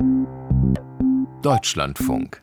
Deutschlandfunk.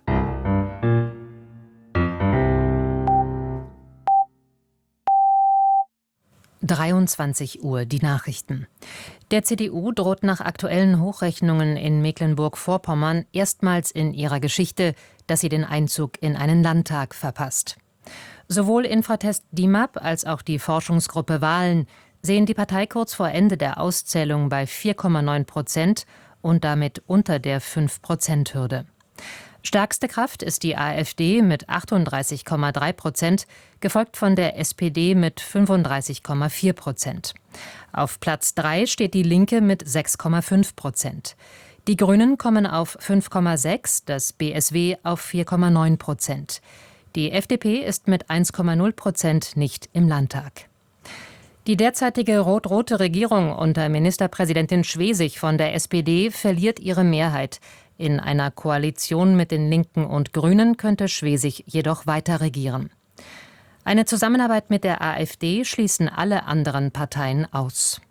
Uhr, die Nachrichten. Der CDU droht nach aktuellen Hochrechnungen in Mecklenburg-Vorpommern erstmals in ihrer Geschichte, dass sie den Einzug in einen Landtag verpasst. Sowohl Infratest DIMAP als auch die Forschungsgruppe Wahlen sehen die Partei kurz vor Ende der Auszählung bei 4,9% und damit unter der 5%-Hürde. Stärkste Kraft ist die AfD mit 38,3%, gefolgt von der SPD mit 35,4%. Auf Platz 3 steht die Linke mit 6,5%. Die Grünen kommen auf 5,6%, das BSW auf 4,9%. Die FDP ist mit 1,0% nicht im Landtag. Die derzeitige rot-rote Regierung unter Ministerpräsidentin Schwesig von der SPD verliert ihre Mehrheit. In einer Koalition mit den Linken und Grünen könnte Schwesig jedoch weiter regieren. Eine Zusammenarbeit mit der AfD schließen alle anderen Parteien aus.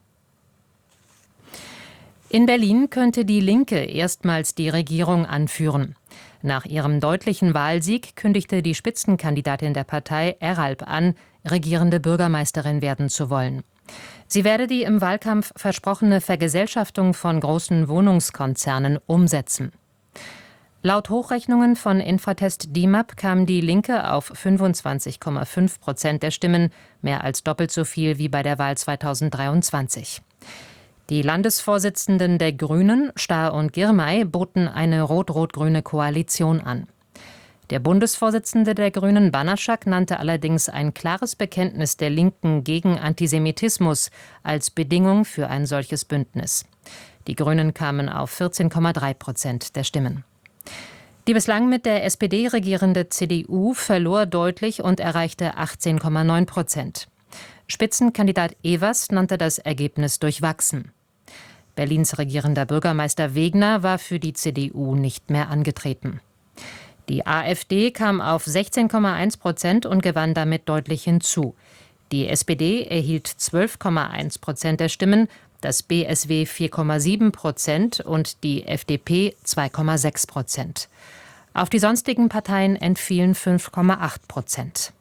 In Berlin könnte die Linke erstmals die Regierung anführen. Nach ihrem deutlichen Wahlsieg kündigte die Spitzenkandidatin der Partei Eralb an, regierende Bürgermeisterin werden zu wollen. Sie werde die im Wahlkampf versprochene Vergesellschaftung von großen Wohnungskonzernen umsetzen. Laut Hochrechnungen von Infratest DIMAP kam die Linke auf 25,5% der Stimmen, mehr als doppelt so viel wie bei der Wahl 2023. Die Landesvorsitzenden der Grünen, Stahr und Girmay, boten eine rot-rot-grüne Koalition an. Der Bundesvorsitzende der Grünen, Banaschak, nannte allerdings ein klares Bekenntnis der Linken gegen Antisemitismus als Bedingung für ein solches Bündnis. Die Grünen kamen auf 14,3% der Stimmen. Die bislang mit der SPD regierende CDU verlor deutlich und erreichte 18,9%. Spitzenkandidat Evers nannte das Ergebnis durchwachsen. Berlins regierender Bürgermeister Wegner war für die CDU nicht mehr angetreten. Die AfD kam auf 16,1% und gewann damit deutlich hinzu. Die SPD erhielt 12,1% der Stimmen, das BSW 4,7% und die FDP 2,6%. Auf die sonstigen Parteien entfielen 5,8%.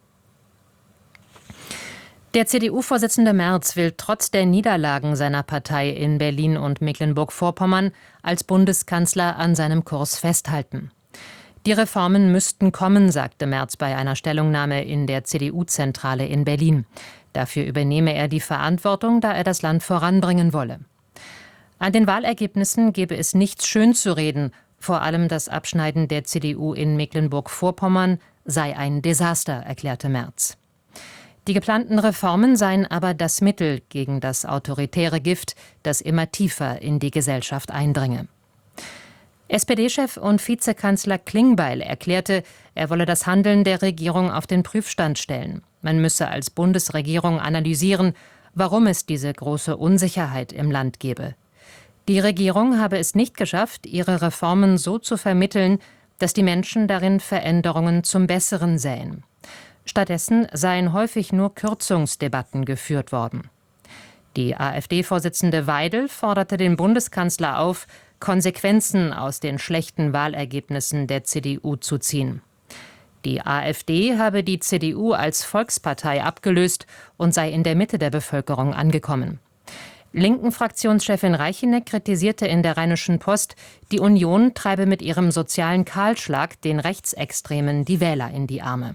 Der CDU-Vorsitzende Merz will trotz der Niederlagen seiner Partei in Berlin und Mecklenburg-Vorpommern als Bundeskanzler an seinem Kurs festhalten. Die Reformen müssten kommen, sagte Merz bei einer Stellungnahme in der CDU-Zentrale in Berlin. Dafür übernehme er die Verantwortung, da er das Land voranbringen wolle. An den Wahlergebnissen gebe es nichts schönzureden. Vor allem das Abschneiden der CDU in Mecklenburg-Vorpommern sei ein Desaster, erklärte Merz. Die geplanten Reformen seien aber das Mittel gegen das autoritäre Gift, das immer tiefer in die Gesellschaft eindringe. SPD-Chef und Vizekanzler Klingbeil erklärte, er wolle das Handeln der Regierung auf den Prüfstand stellen. Man müsse als Bundesregierung analysieren, warum es diese große Unsicherheit im Land gebe. Die Regierung habe es nicht geschafft, ihre Reformen so zu vermitteln, dass die Menschen darin Veränderungen zum Besseren sähen. Stattdessen seien häufig nur Kürzungsdebatten geführt worden. Die AfD-Vorsitzende Weidel forderte den Bundeskanzler auf, Konsequenzen aus den schlechten Wahlergebnissen der CDU zu ziehen. Die AfD habe die CDU als Volkspartei abgelöst und sei in der Mitte der Bevölkerung angekommen. Linken-Fraktionschefin Reicheneck kritisierte in der Rheinischen Post, die Union treibe mit ihrem sozialen Kahlschlag den Rechtsextremen die Wähler in die Arme.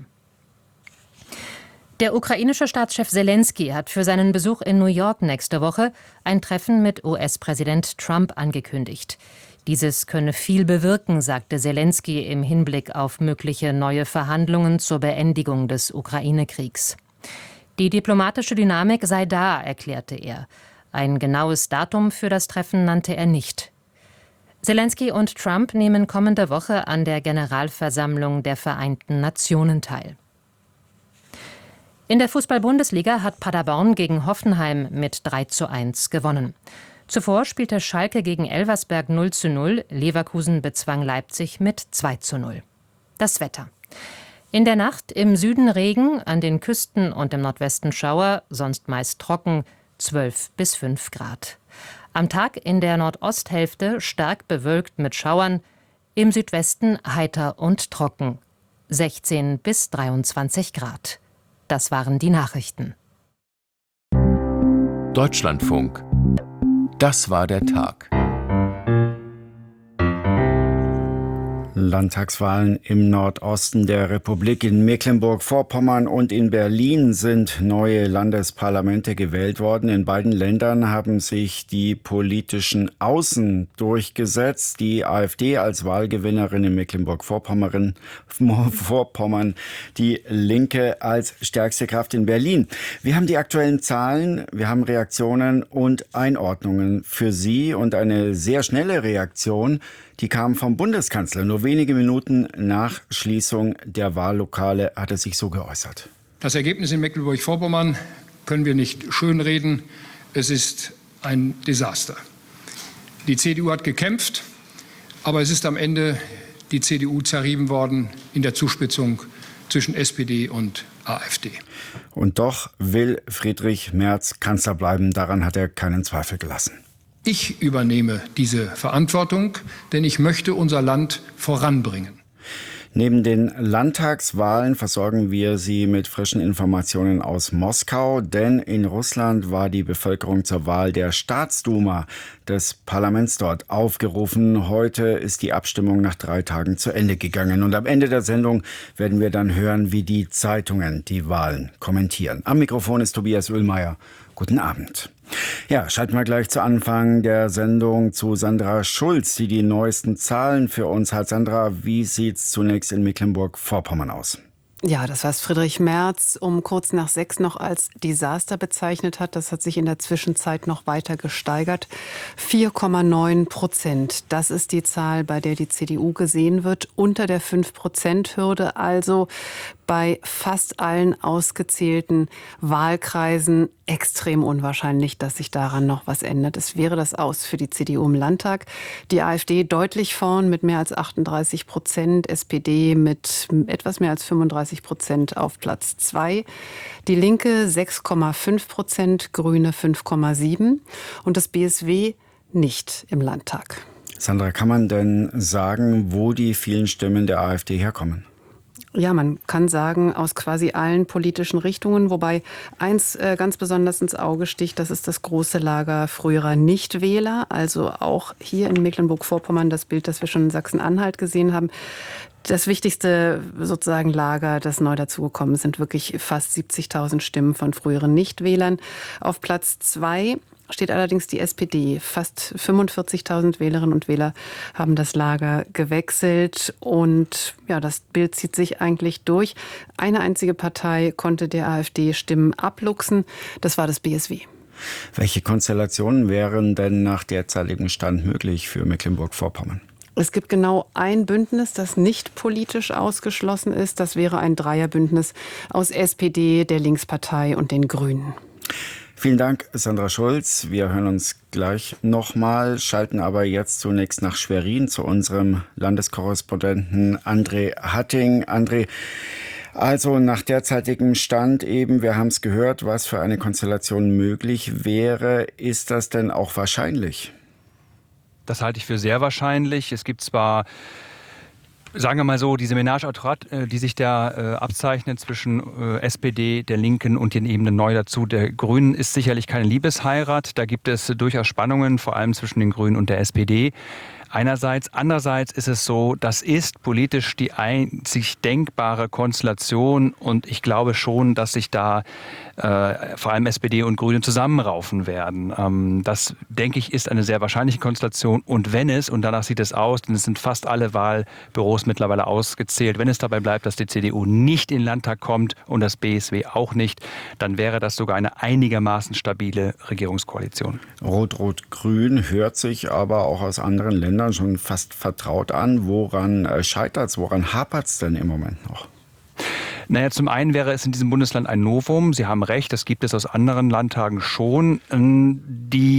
Der ukrainische Staatschef Selenskyj hat für seinen Besuch in New York nächste Woche ein Treffen mit US-Präsident Trump angekündigt. Dieses könne viel bewirken, sagte Selenskyj im Hinblick auf mögliche neue Verhandlungen zur Beendigung des Ukraine-Kriegs. Die diplomatische Dynamik sei da, erklärte er. Ein genaues Datum für das Treffen nannte er nicht. Selenskyj und Trump nehmen kommende Woche an der Generalversammlung der Vereinten Nationen teil. In der Fußball-Bundesliga hat Paderborn gegen Hoffenheim mit 3:1 gewonnen. Zuvor spielte Schalke gegen Elversberg 0:0, Leverkusen bezwang Leipzig mit 2:0. Das Wetter. In der Nacht im Süden Regen, an den Küsten und im Nordwesten Schauer, sonst meist trocken, 12 bis 5 Grad. Am Tag in der Nordosthälfte stark bewölkt mit Schauern, im Südwesten heiter und trocken. 16 bis 23 Grad. Das waren die Nachrichten. Deutschlandfunk. Das war der Tag. Landtagswahlen im Nordosten der Republik. In Mecklenburg-Vorpommern und in Berlin sind neue Landesparlamente gewählt worden. In beiden Ländern haben sich die politischen Außen durchgesetzt. Die AfD als Wahlgewinnerin in Mecklenburg-Vorpommern, die Linke als stärkste Kraft in Berlin. Wir haben die aktuellen Zahlen, wir haben Reaktionen und Einordnungen für Sie und eine sehr schnelle Reaktion, die kam vom Bundeskanzler. Nur wenige Minuten nach Schließung der Wahllokale hat er sich so geäußert. Das Ergebnis in Mecklenburg-Vorpommern können wir nicht schönreden. Es ist ein Desaster. Die CDU hat gekämpft, aber es ist am Ende die CDU zerrieben worden in der Zuspitzung zwischen SPD und AfD. Und doch will Friedrich Merz Kanzler bleiben. Daran hat er keinen Zweifel gelassen. Ich übernehme diese Verantwortung, denn ich möchte unser Land voranbringen. Neben den Landtagswahlen versorgen wir Sie mit frischen Informationen aus Moskau, denn in Russland war die Bevölkerung zur Wahl der Staatsduma, des Parlaments dort, aufgerufen. Heute ist die Abstimmung nach 3 Tagen zu Ende gegangen. Und am Ende der Sendung werden wir dann hören, wie die Zeitungen die Wahlen kommentieren. Am Mikrofon ist Tobias Oehlmeier. Guten Abend. Ja, schalten wir gleich zu Anfang der Sendung zu Sandra Schulz, die neuesten Zahlen für uns hat. Sandra, wie sieht's zunächst in Mecklenburg-Vorpommern aus? Ja, das, was Friedrich Merz um kurz nach 6 noch als Desaster bezeichnet hat, das hat sich in der Zwischenzeit noch weiter gesteigert. 4,9%. Das ist die Zahl, bei der die CDU gesehen wird. Unter der 5%-Hürde, also bei fast allen ausgezählten Wahlkreisen extrem unwahrscheinlich, dass sich daran noch was ändert. Es wäre das Aus für die CDU im Landtag. Die AfD deutlich vorn mit mehr als 38%, SPD mit etwas mehr als 35% auf Platz 2. Die Linke 6,5%, Grüne 5,7% und das BSW nicht im Landtag. Sandra, kann man denn sagen, wo die vielen Stimmen der AfD herkommen? Ja, man kann sagen, aus quasi allen politischen Richtungen, wobei eins ganz besonders ins Auge sticht, das ist das große Lager früherer Nichtwähler, also auch hier in Mecklenburg-Vorpommern das Bild, das wir schon in Sachsen-Anhalt gesehen haben. Das wichtigste sozusagen Lager, das neu dazugekommen sind, wirklich fast 70.000 Stimmen von früheren Nichtwählern. Auf Platz 2 steht allerdings die SPD. Fast 45.000 Wählerinnen und Wähler haben das Lager gewechselt. Und ja, das Bild zieht sich eigentlich durch. Eine einzige Partei konnte der AfD Stimmen abluchsen. Das war das BSW. Welche Konstellationen wären denn nach derzeitigem Stand möglich für Mecklenburg-Vorpommern? Es gibt genau ein Bündnis, das nicht politisch ausgeschlossen ist. Das wäre ein Dreierbündnis aus SPD, der Linkspartei und den Grünen. Vielen Dank, Sandra Schulz. Wir hören uns gleich nochmal, schalten aber jetzt zunächst nach Schwerin zu unserem Landeskorrespondenten André Hatting. André, also nach derzeitigem Stand eben, wir haben es gehört, was für eine Konstellation möglich wäre. Ist das denn auch wahrscheinlich? Das halte ich für sehr wahrscheinlich. Es gibt zwar, sagen wir mal so, diese Ménage à trois, die sich da abzeichnet zwischen SPD, der Linken und den eben neu dazu der Grünen, ist sicherlich keine Liebesheirat. Da gibt es durchaus Spannungen, vor allem zwischen den Grünen und der SPD. Einerseits. Andererseits ist es so, das ist politisch die einzig denkbare Konstellation und ich glaube schon, dass sich da vor allem SPD und Grüne zusammenraufen werden. Das, denke ich, ist eine sehr wahrscheinliche Konstellation und wenn es, und danach sieht es aus, denn es sind fast alle Wahlbüros mittlerweile ausgezählt, wenn es dabei bleibt, dass die CDU nicht in den Landtag kommt und das BSW auch nicht, dann wäre das sogar eine einigermaßen stabile Regierungskoalition. Rot-Rot-Grün hört sich aber auch aus anderen Ländern schon fast vertraut an. Woran scheitert's? Woran hapert's denn im Moment noch? Naja, zum einen wäre es in diesem Bundesland ein Novum. Sie haben recht, das gibt es aus anderen Landtagen schon. Die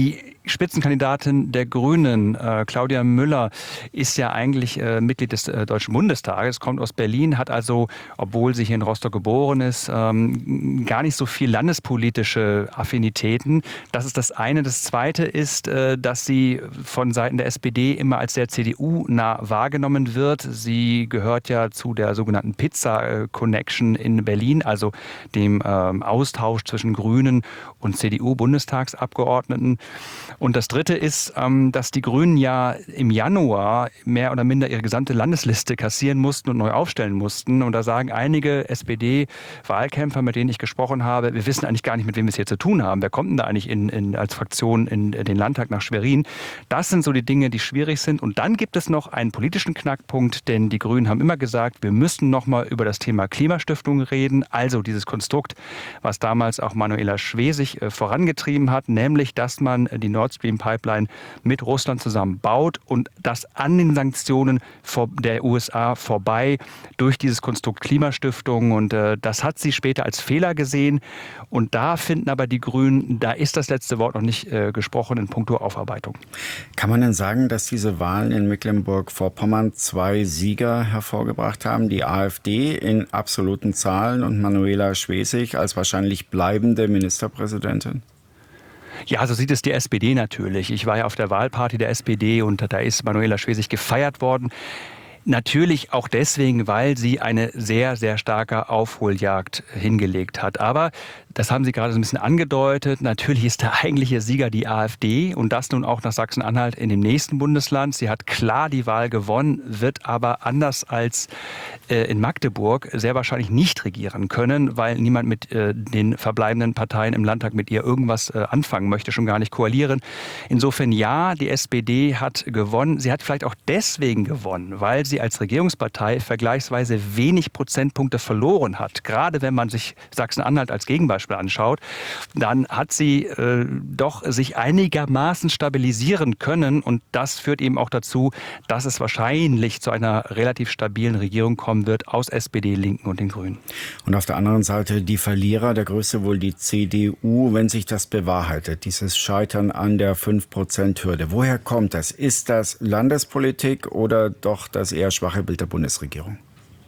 Spitzenkandidatin der Grünen, Claudia Müller, ist ja eigentlich Mitglied des Deutschen Bundestages, kommt aus Berlin, hat also, obwohl sie hier in Rostock geboren ist, gar nicht so viel landespolitische Affinitäten. Das ist das eine. Das zweite ist, dass sie von Seiten der SPD immer als sehr CDU-nah wahrgenommen wird. Sie gehört ja zu der sogenannten Pizza-Connection in Berlin, also dem Austausch zwischen Grünen und CDU-Bundestagsabgeordneten. Und das Dritte ist, dass die Grünen ja im Januar mehr oder minder ihre gesamte Landesliste kassieren mussten und neu aufstellen mussten. Und da sagen einige SPD-Wahlkämpfer, mit denen ich gesprochen habe, wir wissen eigentlich gar nicht, mit wem wir es hier zu tun haben. Wer kommt denn da eigentlich als Fraktion in den Landtag nach Schwerin? Das sind so die Dinge, die schwierig sind. Und dann gibt es noch einen politischen Knackpunkt, denn die Grünen haben immer gesagt, wir müssen noch mal über das Thema Klimastiftung reden, also dieses Konstrukt, was damals auch Manuela Schwesig vorangetrieben hat, nämlich, dass man die Nord Stream Pipeline mit Russland zusammen baut und das an den Sanktionen der USA vorbei durch dieses Konstrukt Klimastiftung. Und das hat sie später als Fehler gesehen. Und da finden aber die Grünen, da ist das letzte Wort noch nicht gesprochen in puncto Aufarbeitung. Kann man denn sagen, dass diese Wahlen in Mecklenburg-Vorpommern 2 Sieger hervorgebracht haben? Die AfD in absoluten Zahlen und Manuela Schwesig als wahrscheinlich bleibende Ministerpräsidentin? Ja, so sieht es die SPD natürlich. Ich war ja auf der Wahlparty der SPD und da ist Manuela Schwesig gefeiert worden. Natürlich auch deswegen, weil sie eine sehr, sehr starke Aufholjagd hingelegt hat. Aber das haben Sie gerade so ein bisschen angedeutet. Natürlich ist der eigentliche Sieger die AfD und das nun auch nach Sachsen-Anhalt in dem nächsten Bundesland. Sie hat klar die Wahl gewonnen, wird aber anders als in Magdeburg sehr wahrscheinlich nicht regieren können, weil niemand mit den verbleibenden Parteien im Landtag mit ihr irgendwas anfangen möchte, schon gar nicht koalieren. Insofern ja, die SPD hat gewonnen. Sie hat vielleicht auch deswegen gewonnen, weil sie als Regierungspartei vergleichsweise wenig Prozentpunkte verloren hat. Gerade wenn man sich Sachsen-Anhalt als Gegenbeispiel anschaut, dann hat sie doch sich einigermaßen stabilisieren können und das führt eben auch dazu, dass es wahrscheinlich zu einer relativ stabilen Regierung kommen wird aus SPD, Linken und den Grünen. Und auf der anderen Seite die Verlierer, der größte wohl die CDU, wenn sich das bewahrheitet, dieses Scheitern an der 5%-Hürde. Woher kommt das? Ist das Landespolitik oder doch das eher schwache Bild der Bundesregierung?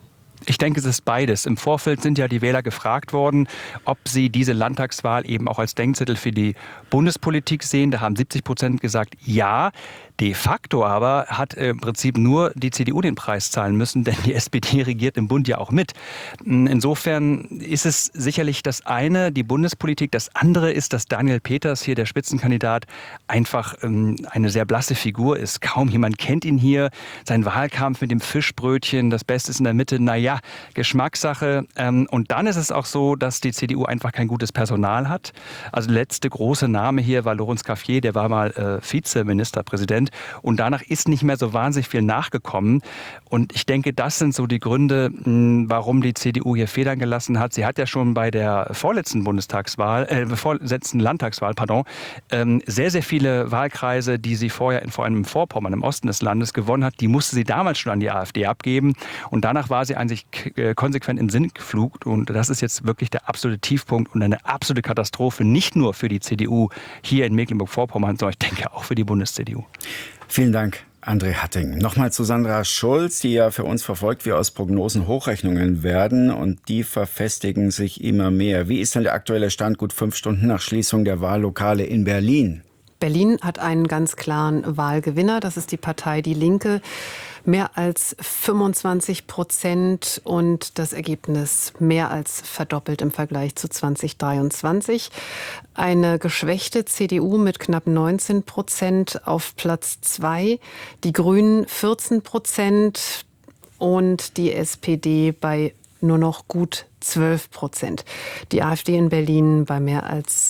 Ich denke, es ist beides. Im Vorfeld sind ja die Wähler gefragt worden, ob sie diese Landtagswahl eben auch als Denkzettel für die Bundespolitik sehen. Da haben 70% gesagt, ja. De facto aber hat im Prinzip nur die CDU den Preis zahlen müssen, denn die SPD regiert im Bund ja auch mit. Insofern ist es sicherlich das eine, die Bundespolitik. Das andere ist, dass Daniel Peters, hier der Spitzenkandidat, einfach eine sehr blasse Figur ist. Kaum jemand kennt ihn hier. Sein Wahlkampf mit dem Fischbrötchen, das Beste ist in der Mitte, naja, Geschmackssache. Und dann ist es auch so, dass die CDU einfach kein gutes Personal hat. Also der letzte große Name hier war Laurence Caffier, der war mal Vizeministerpräsident. Und danach ist nicht mehr so wahnsinnig viel nachgekommen. Und ich denke, das sind so die Gründe, warum die CDU hier Federn gelassen hat. Sie hat ja schon bei der vorletzten Landtagswahl, sehr, sehr viele Wahlkreise, die sie vorher vor allem im Vorpommern, im Osten des Landes gewonnen hat, die musste sie damals schon an die AfD abgeben. Und danach war sie eigentlich konsequent in Sinkflug. Und das ist jetzt wirklich der absolute Tiefpunkt und eine absolute Katastrophe, nicht nur für die CDU hier in Mecklenburg-Vorpommern, sondern ich denke auch für die Bundes-CDU. Vielen Dank, André Hatting. Nochmal zu Sandra Schulz, die ja für uns verfolgt, wie aus Prognosen Hochrechnungen werden und die verfestigen sich immer mehr. Wie ist denn der aktuelle Stand gut 5 Stunden nach Schließung der Wahllokale in Berlin? Berlin hat einen ganz klaren Wahlgewinner. Das ist die Partei Die Linke. Mehr als 25% und das Ergebnis mehr als verdoppelt im Vergleich zu 2023. Eine geschwächte CDU mit knapp 19% auf Platz 2. Die Grünen 14% und die SPD bei nur noch gut 12%. Die AfD in Berlin bei mehr als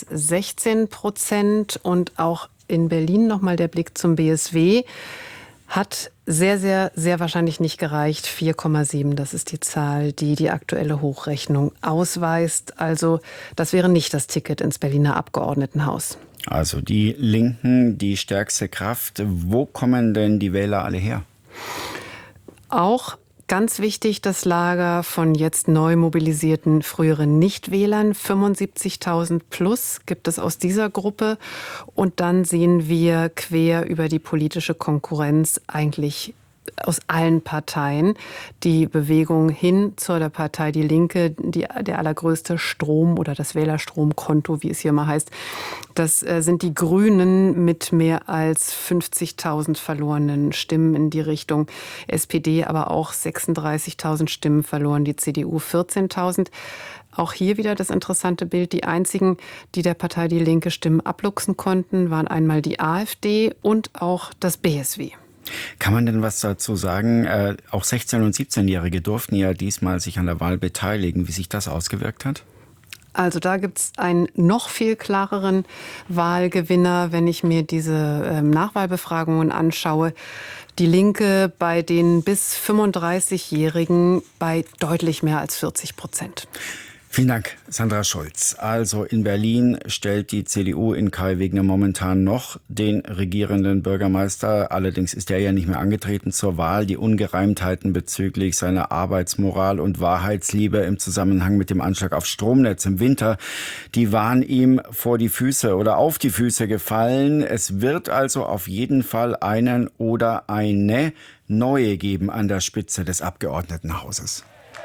16% und auch in Berlin nochmal der Blick zum BSW. Hat sehr, sehr, sehr wahrscheinlich nicht gereicht. 4,7, das ist die Zahl, die die aktuelle Hochrechnung ausweist. Also das wäre nicht das Ticket ins Berliner Abgeordnetenhaus. Also die Linken, die stärkste Kraft. Wo kommen denn die Wähler alle her? Auch Ganz wichtig, das Lager von jetzt neu mobilisierten früheren Nichtwählern. 75.000 plus gibt es aus dieser Gruppe. Und dann sehen wir quer über die politische Konkurrenz eigentlich aus allen Parteien die Bewegung hin zu der Partei Die Linke, der allergrößte Strom oder das Wählerstromkonto, wie es hier mal heißt. Das sind die Grünen mit mehr als 50.000 verlorenen Stimmen in die Richtung. SPD aber auch 36.000 Stimmen verloren, die CDU 14.000. Auch hier wieder das interessante Bild. Die einzigen, die der Partei Die Linke Stimmen abluchsen konnten, waren einmal die AfD und auch das BSW. Kann man denn was dazu sagen? Auch 16- und 17-Jährige durften ja diesmal sich an der Wahl beteiligen, wie sich das ausgewirkt hat? Also da gibt es einen noch viel klareren Wahlgewinner, wenn ich mir diese Nachwahlbefragungen anschaue. Die Linke bei den bis 35-Jährigen bei deutlich mehr als 40%. Vielen Dank, Sandra Schulz. Also in Berlin stellt die CDU in Kai Wegner momentan noch den regierenden Bürgermeister. Allerdings ist er ja nicht mehr angetreten zur Wahl. Die Ungereimtheiten bezüglich seiner Arbeitsmoral und Wahrheitsliebe im Zusammenhang mit dem Anschlag aufs Stromnetz im Winter, die waren ihm vor die Füße oder auf die Füße gefallen. Es wird also auf jeden Fall einen oder eine neue geben an der Spitze des Abgeordnetenhauses.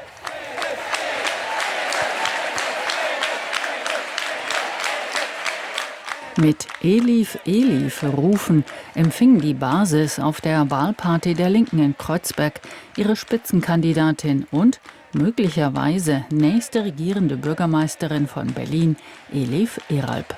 Mit Elif, Elif rufen empfing die Basis auf der Wahlparty der Linken in Kreuzberg ihre Spitzenkandidatin und möglicherweise nächste regierende Bürgermeisterin von Berlin, Elif Eralp.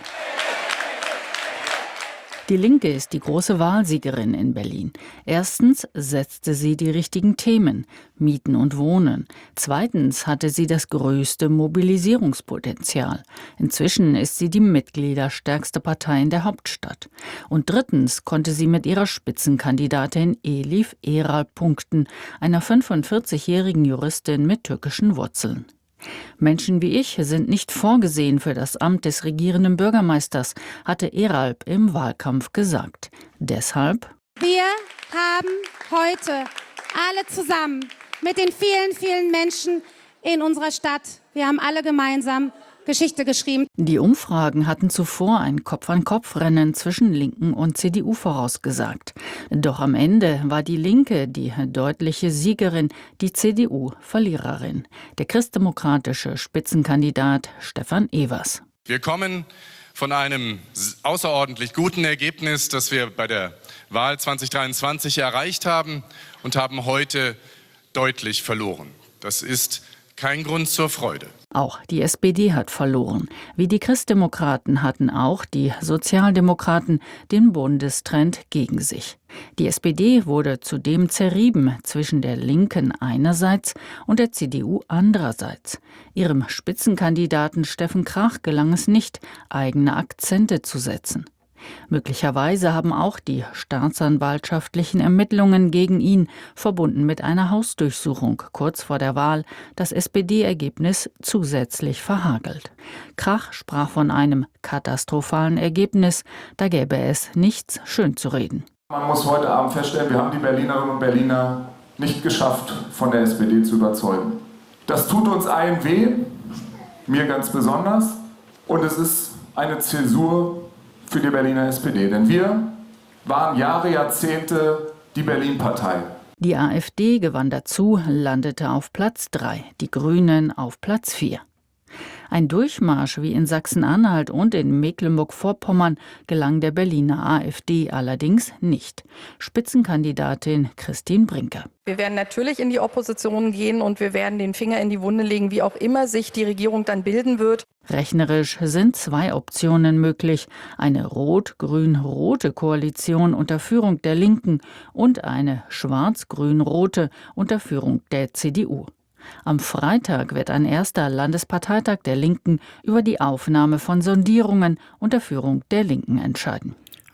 Die Linke ist die große Wahlsiegerin in Berlin. Erstens setzte sie die richtigen Themen, Mieten und Wohnen. Zweitens hatte sie das größte Mobilisierungspotenzial. Inzwischen ist sie die mitgliederstärkste Partei in der Hauptstadt. Und drittens konnte sie mit ihrer Spitzenkandidatin Elif Eralp punkten, einer 45-jährigen Juristin mit türkischen Wurzeln. Menschen wie ich sind nicht vorgesehen für das Amt des regierenden Bürgermeisters, hatte Eralp im Wahlkampf gesagt. Deshalb: Wir haben heute alle zusammen mit den vielen, vielen Menschen in unserer Stadt, wir haben alle gemeinsam Geschichte geschrieben. Die Umfragen hatten zuvor ein Kopf-an-Kopf-Rennen zwischen Linken und CDU vorausgesagt. Doch am Ende war die Linke die deutliche Siegerin, die CDU Verliererin. Der christdemokratische Spitzenkandidat Stefan Evers. Wir kommen von einem außerordentlich guten Ergebnis, das wir bei der Wahl 2023 erreicht haben, und haben heute deutlich verloren. Das ist kein Grund zur Freude. Auch die SPD hat verloren. Wie die Christdemokraten hatten auch die Sozialdemokraten den Bundestrend gegen sich. Die SPD wurde zudem zerrieben zwischen der Linken einerseits und der CDU andererseits. Ihrem Spitzenkandidaten Steffen Krach gelang es nicht, eigene Akzente zu setzen. Möglicherweise haben auch die staatsanwaltschaftlichen Ermittlungen gegen ihn, verbunden mit einer Hausdurchsuchung kurz vor der Wahl, das SPD-Ergebnis zusätzlich verhagelt. Krach sprach von einem katastrophalen Ergebnis, da gäbe es nichts schönzureden. Man muss heute Abend feststellen, wir haben die Berlinerinnen und Berliner nicht geschafft, von der SPD zu überzeugen. Das tut uns allen weh, mir ganz besonders, und es ist eine Zäsur für die Berliner SPD, denn wir waren Jahre, Jahrzehnte die Berlin-Partei. Die AfD gewann dazu, landete auf Platz 3, die Grünen auf Platz 4. Ein Durchmarsch wie in Sachsen-Anhalt und in Mecklenburg-Vorpommern gelang der Berliner AfD allerdings nicht. Spitzenkandidatin Christine Brinker. Wir werden natürlich in die Opposition gehen und wir werden den Finger in die Wunde legen, wie auch immer sich die Regierung dann bilden wird. Rechnerisch sind 2 Optionen möglich: eine rot-grün-rote Koalition unter Führung der Linken und eine schwarz-grün-rote unter Führung der CDU. Am Freitag wird ein erster Landesparteitag der Linken über die Aufnahme von Sondierungen unter Führung der Linken entscheiden.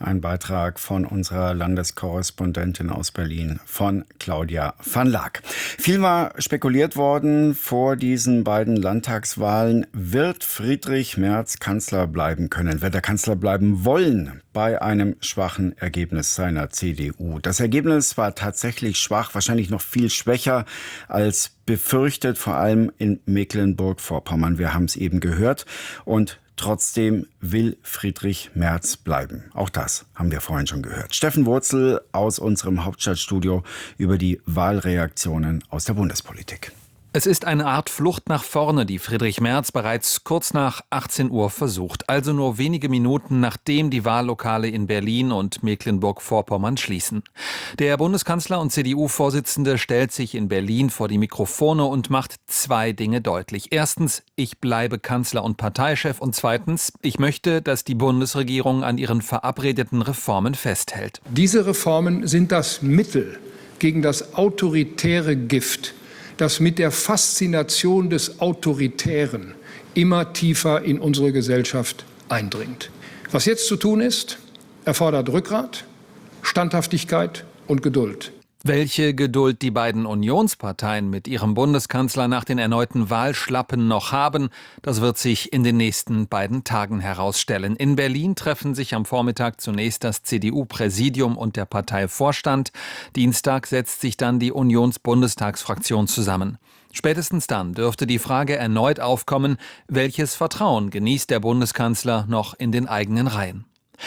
Ein Beitrag von unserer Landeskorrespondentin aus Berlin, von Claudia van Laak. Viel war spekuliert worden vor diesen beiden Landtagswahlen. Wird Friedrich Merz Kanzler bleiben können? Wird er Kanzler bleiben wollen bei einem schwachen Ergebnis seiner CDU? Das Ergebnis war tatsächlich schwach, wahrscheinlich noch viel schwächer als befürchtet, vor allem in Mecklenburg-Vorpommern. Wir haben es eben gehört. Und trotzdem will Friedrich Merz bleiben. Auch das haben wir vorhin schon gehört. Steffen Wurzel aus unserem Hauptstadtstudio über die Wahlreaktionen aus der Bundespolitik. Es ist eine Art Flucht nach vorne, die Friedrich Merz bereits kurz nach 18 Uhr versucht. Also nur wenige Minuten, nachdem die Wahllokale in Berlin und Mecklenburg-Vorpommern schließen. Der Bundeskanzler und CDU-Vorsitzende stellt sich in Berlin vor die Mikrofone und macht zwei Dinge deutlich. Erstens, ich bleibe Kanzler und Parteichef. Und zweitens, ich möchte, dass die Bundesregierung an ihren verabredeten Reformen festhält. Diese Reformen sind das Mittel gegen das autoritäre Gift, das mit der Faszination des Autoritären immer tiefer in unsere Gesellschaft eindringt. Was jetzt zu tun ist, erfordert Rückgrat, Standhaftigkeit und Geduld. Welche Geduld die beiden Unionsparteien mit ihrem Bundeskanzler nach den erneuten Wahlschlappen noch haben, das wird sich in den nächsten beiden Tagen herausstellen. In Berlin treffen sich am Vormittag zunächst das CDU-Präsidium und der Parteivorstand. Dienstag setzt sich dann die Unions-Bundestagsfraktion zusammen. Spätestens dann dürfte die Frage erneut aufkommen, welches Vertrauen genießt der Bundeskanzler noch in den eigenen Reihen.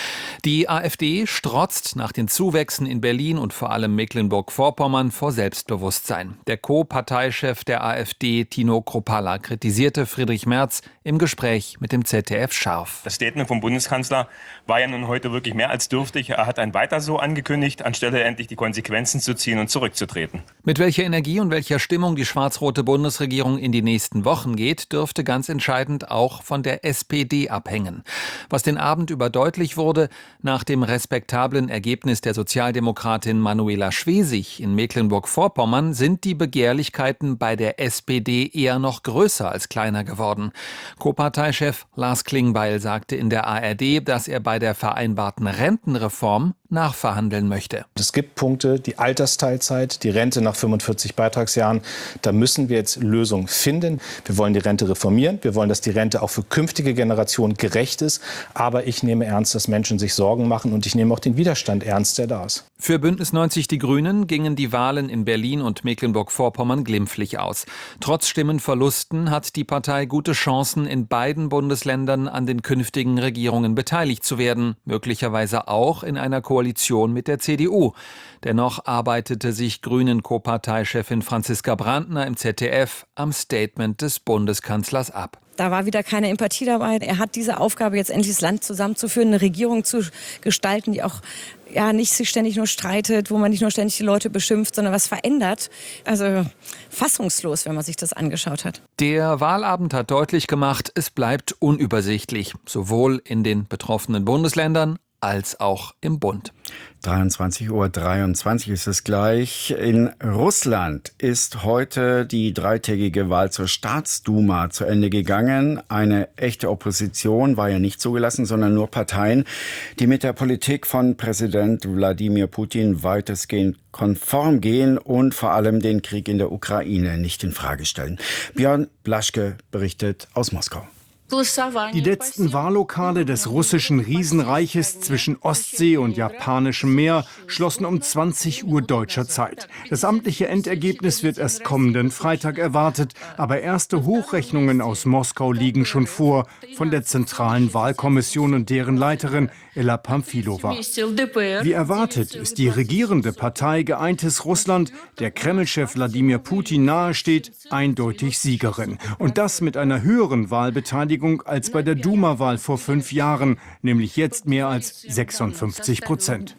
Die AfD strotzt nach den Zuwächsen in Berlin und vor allem Mecklenburg-Vorpommern vor Selbstbewusstsein. Der Co-Parteichef der AfD, Tino Kruppalla, kritisierte Friedrich Merz im Gespräch mit dem ZDF scharf. Das Statement vom Bundeskanzler war ja nun heute wirklich mehr als dürftig. Er hat ein Weiter so angekündigt, anstelle endlich die Konsequenzen zu ziehen und zurückzutreten. Mit welcher Energie und welcher Stimmung die schwarz-rote Bundesregierung in die nächsten Wochen geht, dürfte ganz entscheidend auch von der SPD abhängen. Was den Abend über deutlich wurde, nach dem respektablen Ergebnis der Sozialdemokratin Manuela Schwesig in Mecklenburg-Vorpommern sind die Begehrlichkeiten bei der SPD eher noch größer als kleiner geworden. Co-Parteichef Lars Klingbeil sagte in der ARD, dass er bei der vereinbarten Rentenreform nachverhandeln möchte. Es gibt Punkte, die Altersteilzeit, die Rente nach 45 Beitragsjahren. Da müssen wir jetzt Lösungen finden. Wir wollen die Rente reformieren. Wir wollen, dass die Rente auch für künftige Generationen gerecht ist. Aber ich nehme ernst, dass Menschen sich Sorgen machen. Und ich nehme auch den Widerstand ernst, der da ist. Für Bündnis 90 Die Grünen gingen die Wahlen in Berlin und Mecklenburg-Vorpommern glimpflich aus. Trotz Stimmenverlusten hat die Partei gute Chancen, in beiden Bundesländern an den künftigen Regierungen beteiligt zu werden. Möglicherweise auch in einer Koalition mit der CDU. Dennoch arbeitete sich Grünen-Co-Parteichefin Franziska Brandner im ZDF am Statement des Bundeskanzlers ab. Da war wieder keine Empathie dabei. Er hat diese Aufgabe, jetzt endlich das Land zusammenzuführen, eine Regierung zu gestalten, die auch nicht sich ständig nur streitet, wo man nicht nur ständig die Leute beschimpft, sondern was verändert. Also fassungslos, wenn man sich das angeschaut hat. Der Wahlabend hat deutlich gemacht, es bleibt unübersichtlich, sowohl in den betroffenen Bundesländern als auch im Bund. 23:23 Uhr ist es gleich. In Russland ist heute die dreitägige Wahl zur Staatsduma zu Ende gegangen. Eine echte Opposition war ja nicht zugelassen, sondern nur Parteien, die mit der Politik von Präsident Wladimir Putin weitestgehend konform gehen und vor allem den Krieg in der Ukraine nicht in Frage stellen. Björn Blaschke berichtet aus Moskau. Die letzten Wahllokale des russischen Riesenreiches zwischen Ostsee und Japanischem Meer schlossen um 20 Uhr deutscher Zeit. Das amtliche Endergebnis wird erst kommenden Freitag erwartet, aber erste Hochrechnungen aus Moskau liegen schon vor, von der Zentralen Wahlkommission und deren Leiterin Ella Pamfilova. Wie erwartet ist die regierende Partei Geeintes Russland, der Kreml-Chef Wladimir Putin nahesteht, eindeutig Siegerin. Und das mit einer höheren Wahlbeteiligung als bei der Duma-Wahl vor 5 Jahren, nämlich jetzt mehr als 56%.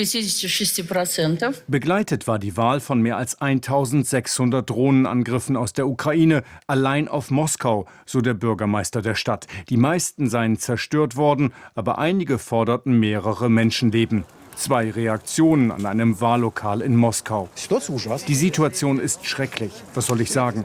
Begleitet war die Wahl von mehr als 1600 Drohnenangriffen aus der Ukraine, allein auf Moskau, so der Bürgermeister der Stadt. Die meisten seien zerstört worden, aber einige forderten mehrere Menschenleben. 2 Reaktionen an einem Wahllokal in Moskau. Die Situation ist schrecklich. Was soll ich sagen?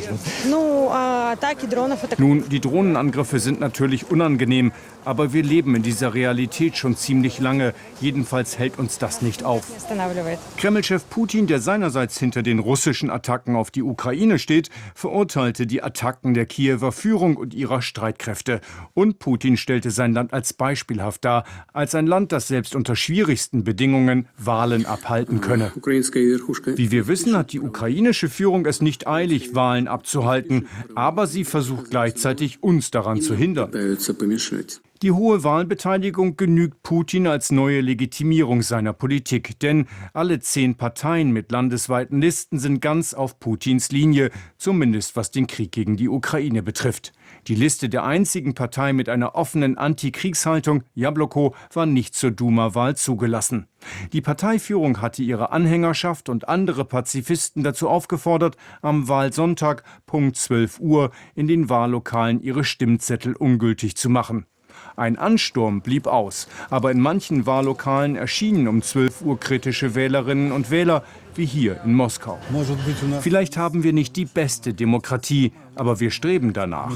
Nun, die Drohnenangriffe sind natürlich unangenehm, aber wir leben in dieser Realität schon ziemlich lange. Jedenfalls hält uns das nicht auf. Kreml-Chef Putin, der seinerseits hinter den russischen Attacken auf die Ukraine steht, verurteilte die Attacken der Kiewer Führung und ihrer Streitkräfte. Und Putin stellte sein Land als beispielhaft dar, als ein Land, das selbst unter schwierigsten Bedingungen Wahlen abhalten könne. Wie wir wissen, hat die ukrainische Führung es nicht eilig, Wahlen abzuhalten, aber sie versucht gleichzeitig, uns daran zu hindern. Die hohe Wahlbeteiligung genügt Putin als neue Legitimierung seiner Politik. Denn alle 10 Parteien mit landesweiten Listen sind ganz auf Putins Linie, zumindest was den Krieg gegen die Ukraine betrifft. Die Liste der einzigen Partei mit einer offenen Antikriegshaltung, Jabloko, war nicht zur Duma-Wahl zugelassen. Die Parteiführung hatte ihre Anhängerschaft und andere Pazifisten dazu aufgefordert, am Wahlsonntag Punkt 12 Uhr in den Wahllokalen ihre Stimmzettel ungültig zu machen. Ein Ansturm blieb aus, aber in manchen Wahllokalen erschienen um 12 Uhr kritische Wählerinnen und Wähler, wie hier in Moskau. Vielleicht haben wir nicht die beste Demokratie, aber wir streben danach.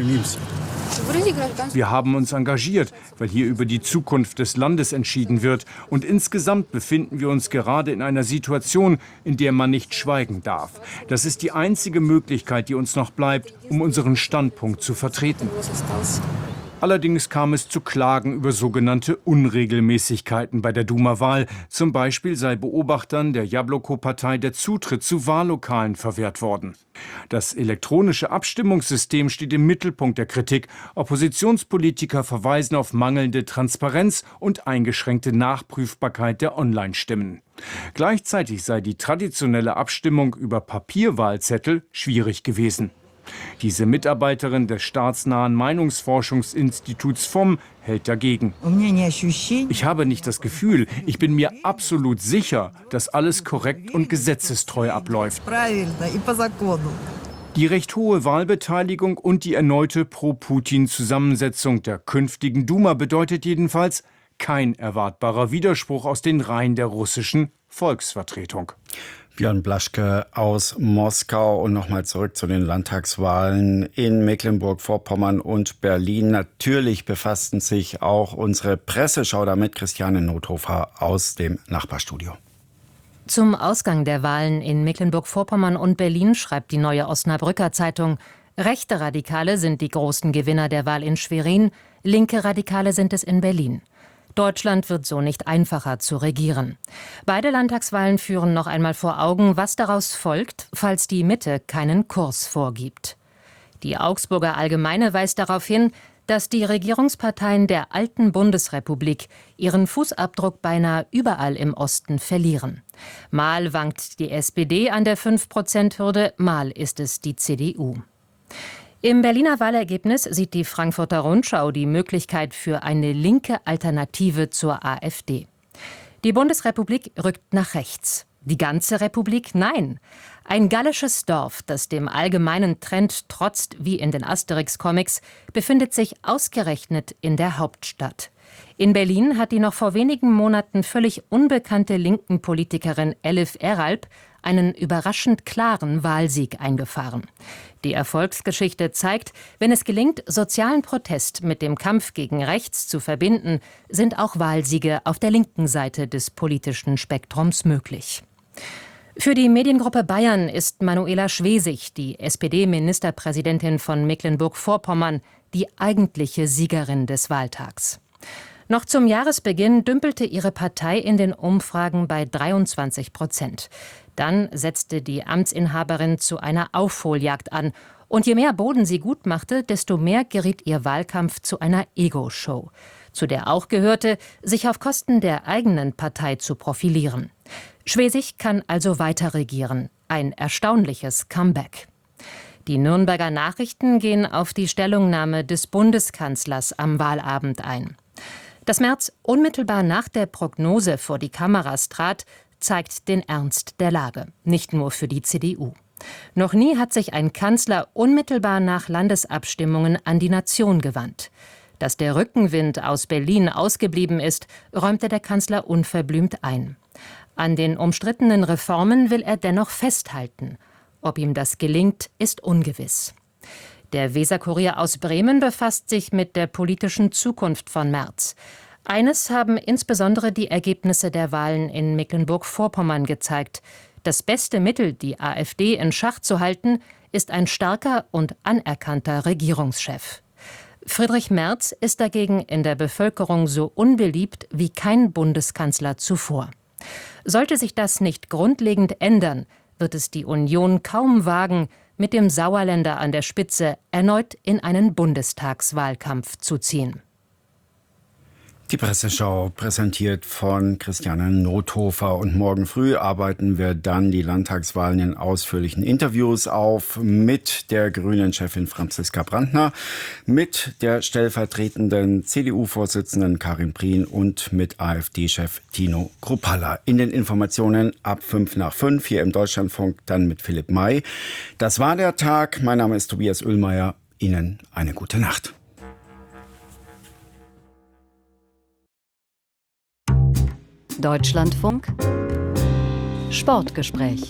Wir haben uns engagiert, weil hier über die Zukunft des Landes entschieden wird. Und insgesamt befinden wir uns gerade in einer Situation, in der man nicht schweigen darf. Das ist die einzige Möglichkeit, die uns noch bleibt, um unseren Standpunkt zu vertreten. Allerdings kam es zu Klagen über sogenannte Unregelmäßigkeiten bei der Duma-Wahl. Zum Beispiel sei Beobachtern der Jabloko-Partei der Zutritt zu Wahllokalen verwehrt worden. Das elektronische Abstimmungssystem steht im Mittelpunkt der Kritik. Oppositionspolitiker verweisen auf mangelnde Transparenz und eingeschränkte Nachprüfbarkeit der Online-Stimmen. Gleichzeitig sei die traditionelle Abstimmung über Papierwahlzettel schwierig gewesen. Diese Mitarbeiterin des staatsnahen Meinungsforschungsinstituts FOM hält dagegen. Ich habe nicht das Gefühl, ich bin mir absolut sicher, dass alles korrekt und gesetzestreu abläuft. Die recht hohe Wahlbeteiligung und die erneute Pro-Putin-Zusammensetzung der künftigen Duma bedeutet jedenfalls kein erwartbarer Widerspruch aus den Reihen der russischen Volksvertretung. Björn Blaschke aus Moskau und nochmal zurück zu den Landtagswahlen in Mecklenburg-Vorpommern und Berlin. Natürlich befassten sich auch unsere Presseschau damit, Christiane Nothofer aus dem Nachbarstudio. Zum Ausgang der Wahlen in Mecklenburg-Vorpommern und Berlin schreibt die Neue Osnabrücker Zeitung: Rechte Radikale sind die großen Gewinner der Wahl in Schwerin, linke Radikale sind es in Berlin. Deutschland wird so nicht einfacher zu regieren. Beide Landtagswahlen führen noch einmal vor Augen, was daraus folgt, falls die Mitte keinen Kurs vorgibt. Die Augsburger Allgemeine weist darauf hin, dass die Regierungsparteien der alten Bundesrepublik ihren Fußabdruck beinahe überall im Osten verlieren. Mal wankt die SPD an der 5%-Hürde, mal ist es die CDU. Im Berliner Wahlergebnis sieht die Frankfurter Rundschau die Möglichkeit für eine linke Alternative zur AfD. Die Bundesrepublik rückt nach rechts. Die ganze Republik? Nein. Ein gallisches Dorf, das dem allgemeinen Trend trotzt wie in den Asterix-Comics, befindet sich ausgerechnet in der Hauptstadt. In Berlin hat die noch vor wenigen Monaten völlig unbekannte linken Politikerin Elif Eralp einen überraschend klaren Wahlsieg eingefahren. Die Erfolgsgeschichte zeigt, wenn es gelingt, sozialen Protest mit dem Kampf gegen rechts zu verbinden, sind auch Wahlsiege auf der linken Seite des politischen Spektrums möglich. Für die Mediengruppe Bayern ist Manuela Schwesig, die SPD-Ministerpräsidentin von Mecklenburg-Vorpommern, die eigentliche Siegerin des Wahltags. Noch zum Jahresbeginn dümpelte ihre Partei in den Umfragen bei 23%. Dann setzte die Amtsinhaberin zu einer Aufholjagd an. Und je mehr Boden sie gut machte, desto mehr geriet ihr Wahlkampf zu einer Ego-Show, zu der auch gehörte, sich auf Kosten der eigenen Partei zu profilieren. Schwesig kann also weiter regieren. Ein erstaunliches Comeback. Die Nürnberger Nachrichten gehen auf die Stellungnahme des Bundeskanzlers am Wahlabend ein. Dass Merz unmittelbar nach der Prognose vor die Kameras trat, zeigt den Ernst der Lage, nicht nur für die CDU. Noch nie hat sich ein Kanzler unmittelbar nach Landesabstimmungen an die Nation gewandt. Dass der Rückenwind aus Berlin ausgeblieben ist, räumte der Kanzler unverblümt ein. An den umstrittenen Reformen will er dennoch festhalten. Ob ihm das gelingt, ist ungewiss. Der Weser-Kurier aus Bremen befasst sich mit der politischen Zukunft von Merz. Eines haben insbesondere die Ergebnisse der Wahlen in Mecklenburg-Vorpommern gezeigt. Das beste Mittel, die AfD in Schach zu halten, ist ein starker und anerkannter Regierungschef. Friedrich Merz ist dagegen in der Bevölkerung so unbeliebt wie kein Bundeskanzler zuvor. Sollte sich das nicht grundlegend ändern, wird es die Union kaum wagen, mit dem Sauerländer an der Spitze erneut in einen Bundestagswahlkampf zu ziehen. Die Presseschau präsentiert von Christiane Nothofer. Und morgen früh arbeiten wir dann die Landtagswahlen in ausführlichen Interviews auf mit der Grünen-Chefin Franziska Brandner, mit der stellvertretenden CDU-Vorsitzenden Karin Prien und mit AfD-Chef Tino Kruppalla. In den Informationen ab 5:05 hier im Deutschlandfunk, dann mit Philipp May. Das war der Tag. Mein Name ist Tobias Oehlmeier. Ihnen eine gute Nacht. Deutschlandfunk Sportgespräch.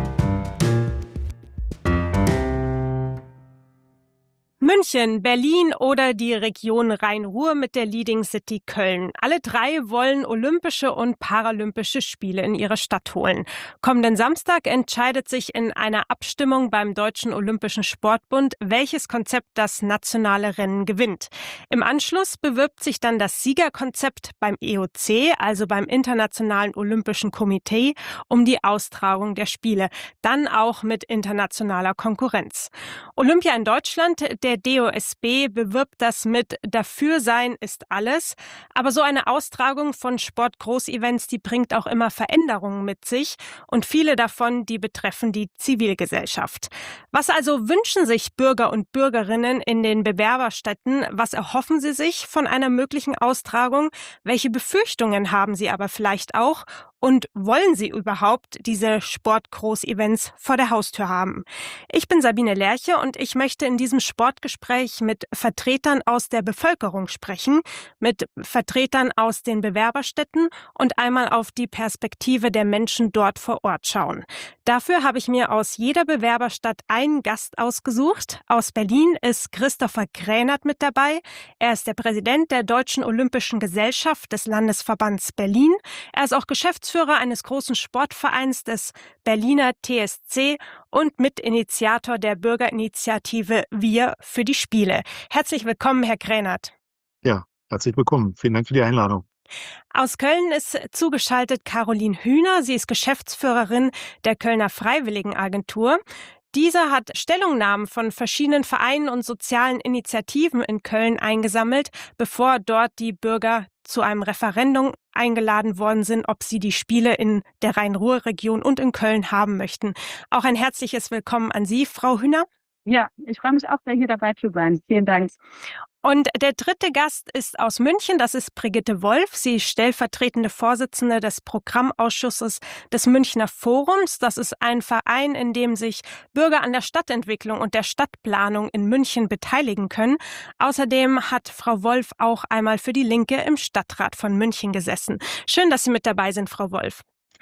München, Berlin oder die Region Rhein-Ruhr mit der Leading City Köln. Alle drei wollen Olympische und Paralympische Spiele in ihre Stadt holen. Kommenden Samstag entscheidet sich in einer Abstimmung beim Deutschen Olympischen Sportbund, welches Konzept das nationale Rennen gewinnt. Im Anschluss bewirbt sich dann das Siegerkonzept beim IOC, also beim Internationalen Olympischen Komitee, um die Austragung der Spiele. Dann auch mit internationaler Konkurrenz. Olympia in Deutschland, der DOSB bewirbt das mit Dafür sein ist alles. Aber so eine Austragung von Sportgroßevents, die bringt auch immer Veränderungen mit sich. Und viele davon, die betreffen die Zivilgesellschaft. Was also wünschen sich Bürger und Bürgerinnen in den Bewerberstädten? Was erhoffen sie sich von einer möglichen Austragung? Welche Befürchtungen haben sie aber vielleicht auch? Und wollen sie überhaupt diese Sportgroßevents vor der Haustür haben? Ich bin Sabine Lerche und ich möchte in diesem Sportgespräch mit Vertretern aus der Bevölkerung sprechen, mit Vertretern aus den Bewerberstädten und einmal auf die Perspektive der Menschen dort vor Ort schauen. Dafür habe ich mir aus jeder Bewerberstadt einen Gast ausgesucht. Aus Berlin ist Christopher Kränert mit dabei. Er ist der Präsident der Deutschen Olympischen Gesellschaft des Landesverbands Berlin. Er ist auch Geschäftsführer eines großen Sportvereins des Berliner TSC und Mitinitiator der Bürgerinitiative Wir für die Spiele. Herzlich willkommen, Herr Kränert. Ja, herzlich willkommen. Vielen Dank für die Einladung. Aus Köln ist zugeschaltet Caroline Hühner. Sie ist Geschäftsführerin der Kölner Freiwilligenagentur. Diese hat Stellungnahmen von verschiedenen Vereinen und sozialen Initiativen in Köln eingesammelt, bevor dort die Bürger zu einem Referendum eingeladen worden sind, ob sie die Spiele in der Rhein-Ruhr-Region und in Köln haben möchten. Auch ein herzliches Willkommen an Sie, Frau Hühner. Ja, ich freue mich auch sehr, hier dabei zu sein. Vielen Dank. Und der dritte Gast ist aus München, das ist Brigitte Wolf. Sie ist stellvertretende Vorsitzende des Programmausschusses des Münchner Forums. Das ist ein Verein, in dem sich Bürger an der Stadtentwicklung und der Stadtplanung in München beteiligen können. Außerdem hat Frau Wolf auch einmal für die Linke im Stadtrat von München gesessen. Schön, dass Sie mit dabei sind, Frau Wolf.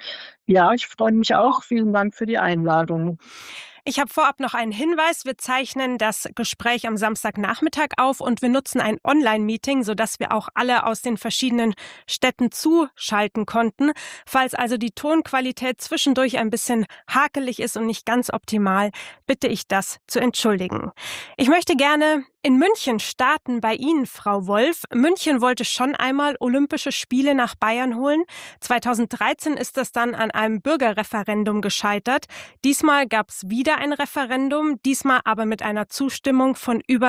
Ja, ich freue mich auch. Vielen Dank für die Einladung. Ich habe vorab noch einen Hinweis. Wir zeichnen das Gespräch am Samstagnachmittag auf und wir nutzen ein Online-Meeting, sodass wir auch alle aus den verschiedenen Städten zuschalten konnten. Falls also die Tonqualität zwischendurch ein bisschen hakelig ist und nicht ganz optimal, bitte ich das zu entschuldigen. Ich möchte gerne in München starten bei Ihnen, Frau Wolf. München wollte schon einmal Olympische Spiele nach Bayern holen. 2013 ist das dann an einem Bürgerreferendum gescheitert. Diesmal gab es wieder ein Referendum, diesmal aber mit einer Zustimmung von über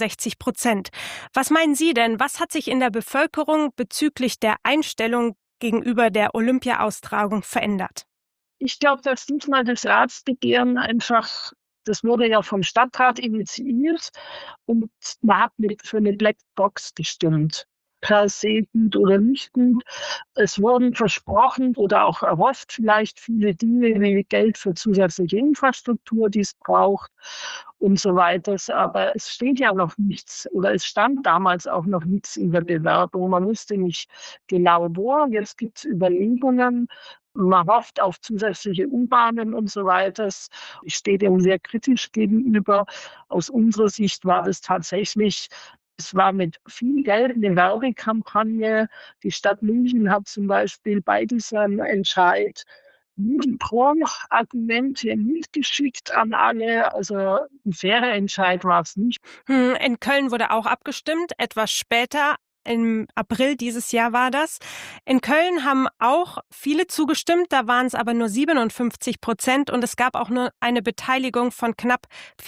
66%. Was meinen Sie denn? Was hat sich in der Bevölkerung bezüglich der Einstellung gegenüber der Olympia-Austragung verändert? Ich glaube, dass diesmal das Ratsbegehren einfach, das wurde ja vom Stadtrat initiiert und man hat für eine Blackbox gestimmt. per se gut oder nicht gut. Es wurden versprochen oder auch erhofft vielleicht viele Dinge wie Geld für zusätzliche Infrastruktur, die es braucht und so weiter. Aber es steht ja noch nichts oder es stand damals auch noch nichts in der Bewerbung. Man wusste nicht genau wo. Jetzt gibt es Überlegungen. Man hofft auf zusätzliche U-Bahnen und so weiter. Ich stehe dem sehr kritisch gegenüber. Aus unserer Sicht war das tatsächlich, es war mit viel Geld eine Werbekampagne. Die Stadt München hat zum Beispiel bei diesem Entscheid Pro-Argumente mitgeschickt an alle. Also ein fairer Entscheid war es nicht. In Köln wurde auch abgestimmt, etwas später. Im April dieses Jahr war das. In Köln haben auch viele zugestimmt, da waren es aber nur 57% und es gab auch nur eine Beteiligung von knapp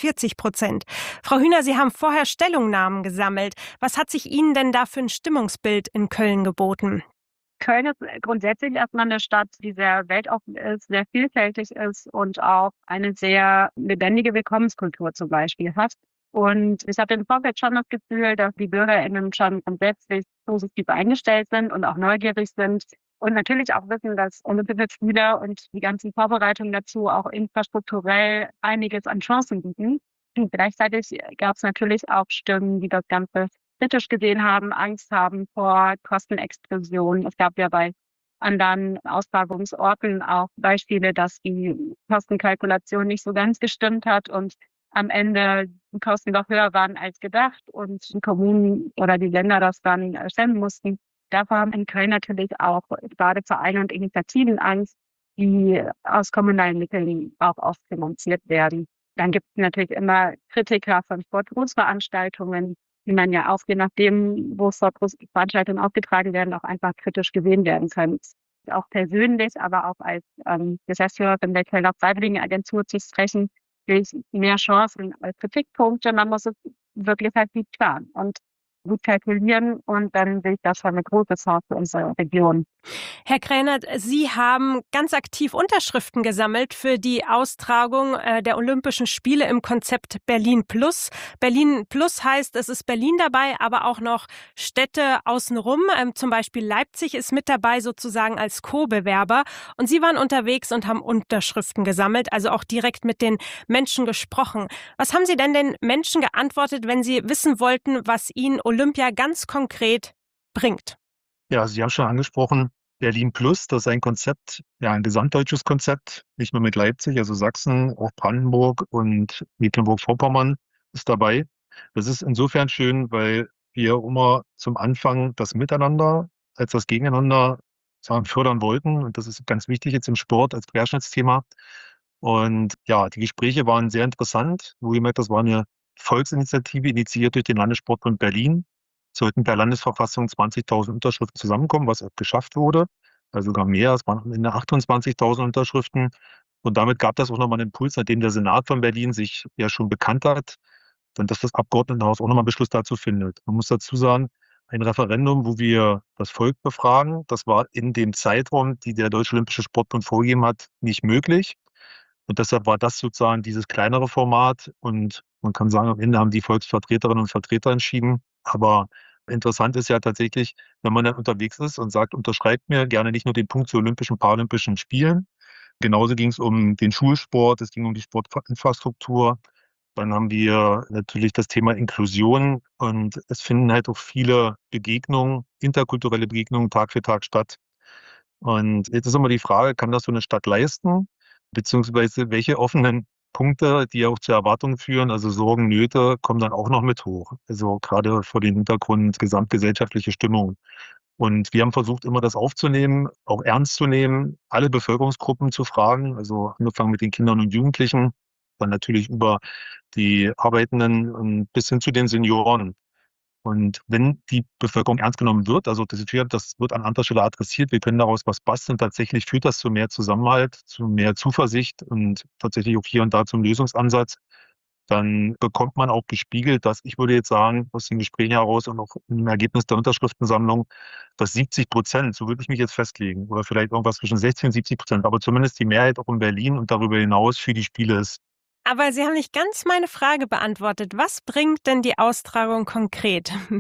40%. Frau Hühner, Sie haben vorher Stellungnahmen gesammelt. Was hat sich Ihnen denn da für ein Stimmungsbild in Köln geboten? Köln ist grundsätzlich erstmal eine Stadt, die sehr weltoffen ist, sehr vielfältig ist und auch eine sehr lebendige Willkommenskultur zum Beispiel hat. Und ich hatte im Vorfeld schon das Gefühl, dass die BürgerInnen schon grundsätzlich positiv eingestellt sind und auch neugierig sind und natürlich auch wissen, dass Olympische Spiele und die ganzen Vorbereitungen dazu auch infrastrukturell einiges an Chancen bieten. Und gleichzeitig gab es natürlich auch Stimmen, die das Ganze kritisch gesehen haben, Angst haben vor Kostenexplosionen. Es gab ja bei anderen Austragungsorten auch Beispiele, dass die Kostenkalkulation nicht so ganz gestimmt hat und am Ende die Kosten doch höher waren als gedacht und die Kommunen oder die Länder das dann stemmen mussten. Davor haben in Köln natürlich auch gerade Vereine und Initiativen Angst, die aus kommunalen Mitteln auch oft finanziert werden. Dann gibt es natürlich immer Kritiker von Sportgroßveranstaltungen, die man ja auch je nachdem, wo Sportgroßveranstaltungen aufgetragen werden, auch einfach kritisch gesehen werden können. Auch persönlich, aber auch als Geschäftsführerin der Kölner Freiwilligenagentur zu sprechen, mehr Chancen als Kritikpunkte. Man muss es wirklich halt gut planen und gut kalkulieren und dann sehe ich das schon eine große Chance für unsere Region. Herr Krähnert, Sie haben ganz aktiv Unterschriften gesammelt für die Austragung der Olympischen Spiele im Konzept Berlin Plus. Berlin Plus heißt, es ist Berlin dabei, aber auch noch Städte außenrum. Zum Beispiel Leipzig ist mit dabei sozusagen als Co-Bewerber. Und Sie waren unterwegs und haben Unterschriften gesammelt, also auch direkt mit den Menschen gesprochen. Was haben Sie denn den Menschen geantwortet, wenn Sie wissen wollten, was Ihnen Olympia ganz konkret bringt? Ja, Sie haben schon angesprochen, Berlin Plus, das ist ein Konzept, ja, ein gesamtdeutsches Konzept, nicht nur mit Leipzig, also Sachsen, auch Brandenburg und Mecklenburg-Vorpommern ist dabei. Das ist insofern schön, weil wir immer zum Anfang das Miteinander als das Gegeneinander fördern wollten. Und das ist ganz wichtig jetzt im Sport als Querschnittsthema. Und ja, die Gespräche waren sehr interessant. Wohlgemerkt, das war eine Volksinitiative, initiiert durch den Landessportbund Berlin. Sollten per Landesverfassung 20.000 Unterschriften zusammenkommen, was auch geschafft wurde. Also sogar mehr, es waren am Ende 28.000 Unterschriften. Und damit gab das auch nochmal einen Impuls, nachdem der Senat von Berlin sich ja schon bekannt hat, dann dass das Abgeordnetenhaus auch nochmal Beschluss dazu findet. Man muss dazu sagen, ein Referendum, wo wir das Volk befragen, das war in dem Zeitraum, die der Deutsche Olympische Sportbund vorgegeben hat, nicht möglich. Und deshalb war das sozusagen dieses kleinere Format. Und man kann sagen, am Ende haben die Volksvertreterinnen und Vertreter entschieden. Aber interessant ist ja tatsächlich, wenn man dann unterwegs ist und sagt, unterschreibt mir gerne nicht nur den Punkt zu Olympischen, Paralympischen Spielen. Genauso ging es um den Schulsport, es ging um die Sportinfrastruktur. Dann haben wir natürlich das Thema Inklusion und es finden halt auch viele Begegnungen, interkulturelle Begegnungen Tag für Tag statt. Und jetzt ist immer die Frage, kann das so eine Stadt leisten? Beziehungsweise welche offenen Punkte, die auch zu Erwartungen führen, also Sorgen, Nöte, kommen dann auch noch mit hoch. Also gerade vor dem Hintergrund gesamtgesellschaftliche Stimmung. Und wir haben versucht, immer das aufzunehmen, auch ernst zu nehmen, alle Bevölkerungsgruppen zu fragen, also angefangen mit den Kindern und Jugendlichen, dann natürlich über die Arbeitenden und bis hin zu den Senioren. Und wenn die Bevölkerung ernst genommen wird, also das wird an anderer Stelle adressiert, wir können daraus was basteln, tatsächlich führt das zu mehr Zusammenhalt, zu mehr Zuversicht und tatsächlich auch hier und da zum Lösungsansatz, dann bekommt man auch gespiegelt, dass ich würde jetzt sagen, aus den Gesprächen heraus und auch im Ergebnis der Unterschriftensammlung, dass 70%, so würde ich mich jetzt festlegen, oder vielleicht irgendwas zwischen 60 und 70%, aber zumindest die Mehrheit auch in Berlin und darüber hinaus für die Spiele ist. Aber Sie haben nicht ganz meine Frage beantwortet. Was bringt denn die Austragung konkret?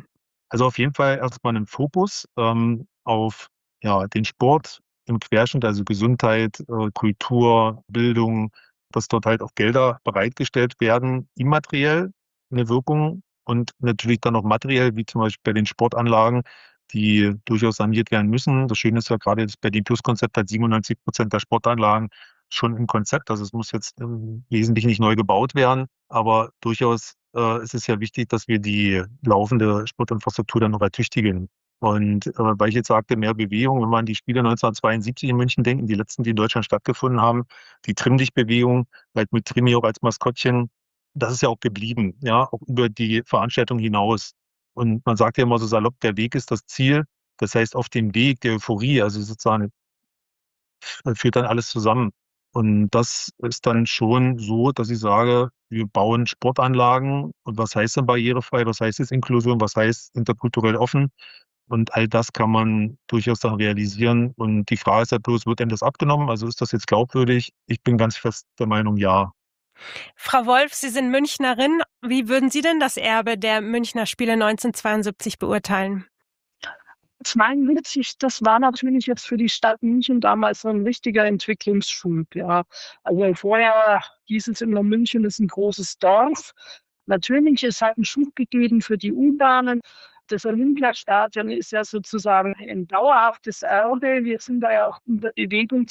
Also auf jeden Fall erstmal einen Fokus auf den Sport im Querschnitt, also Gesundheit, Kultur, Bildung, dass dort halt auch Gelder bereitgestellt werden, immateriell eine Wirkung und natürlich dann auch materiell, wie zum Beispiel bei den Sportanlagen, die durchaus saniert werden müssen. Das Schöne ist ja gerade, das Berlin-Plus-Konzept hat 97% der Sportanlagen schon im Konzept. Also es muss jetzt im Wesentlichen nicht neu gebaut werden, aber durchaus ist es ja wichtig, dass wir die laufende Sportinfrastruktur dann noch ertüchtigen. Und weil ich jetzt sagte, mehr Bewegung, wenn man an die Spiele 1972 in München denken, die letzten, die in Deutschland stattgefunden haben, die Trimm-Dich-Bewegung, halt mit Trimi auch als Maskottchen, das ist ja auch geblieben, ja, auch über die Veranstaltung hinaus. Und man sagt ja immer so salopp, der Weg ist das Ziel. Das heißt, auf dem Weg der Euphorie, also sozusagen, führt dann alles zusammen. Und das ist dann schon so, dass ich sage, wir bauen Sportanlagen. Und was heißt denn barrierefrei? Was heißt es Inklusion? Was heißt interkulturell offen? Und all das kann man durchaus dann realisieren. Und die Frage ist ja bloß, wird denn das abgenommen? Also ist das jetzt glaubwürdig? Ich bin ganz fest der Meinung, ja. Frau Wolf, Sie sind Münchnerin. Wie würden Sie denn das Erbe der Münchner Spiele 1972 beurteilen? Aus meiner Sicht, das war natürlich jetzt für die Stadt München damals ein richtiger Entwicklungsschub. Ja. Also vorher hieß es immer, München ist ein großes Dorf. Natürlich, es hat einen Schub gegeben für die U-Bahnen. Das Olympiastadion ist ja sozusagen ein dauerhaftes Erbe. Wir sind da ja auch in der Bewegung